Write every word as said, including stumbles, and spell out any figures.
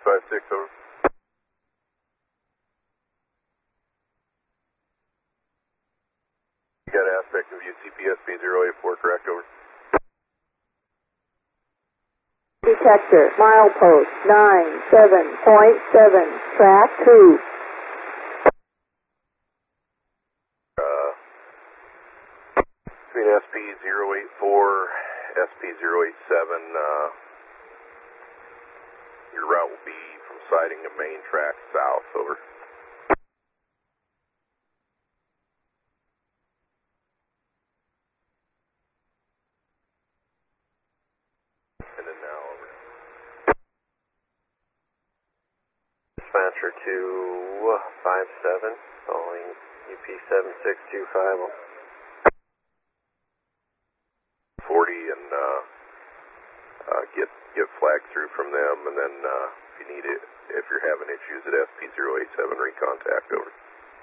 five six, over. You got aspect of U C P S P zero eight four, correct, over. Detector, milepost nine seven point seven, track two. Uh, between S P zero eight four, S P zero eight seven, uh, your route will be from siding to main track south, over. And then now, over. Dispatcher two five seven, calling U P seven six two five. forty and uh, uh, get get flag through from them, and then uh, if you need it, if you're having issues at S P zero eight seven, recontact, over.